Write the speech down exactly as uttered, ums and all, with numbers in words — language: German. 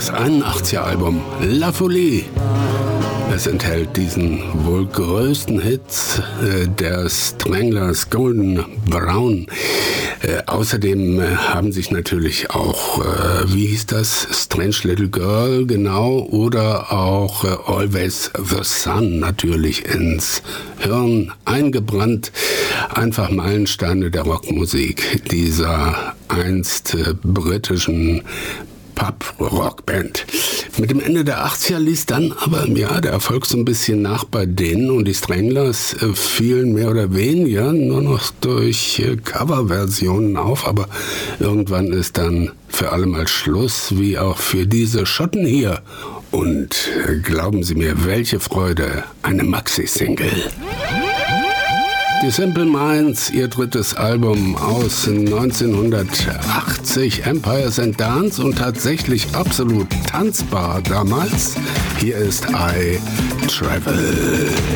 Das einundachtziger Album La Folie. Es enthält diesen wohl größten Hit äh, der Stranglers, Golden Brown. Äh, außerdem äh, haben sich natürlich auch, äh, wie hieß das, Strange Little Girl, genau, oder auch äh, Always the Sun natürlich ins Hirn eingebrannt. Einfach Meilensteine der Rockmusik dieser einst äh, britischen Pub-Rockband. Mit dem Ende der achtziger ließ dann aber ja der Erfolg so ein bisschen nach bei denen und die Stranglers äh, fielen mehr oder weniger nur noch durch äh, Coverversionen auf, aber irgendwann ist dann für alle mal Schluss, wie auch für diese Schotten hier. Und äh, glauben Sie mir, welche Freude, eine Maxi-Single. Die Simple Minds, ihr drittes Album aus neunzehnhundertachtzig, Empires and Dance, und tatsächlich absolut tanzbar damals. Hier ist I Travel.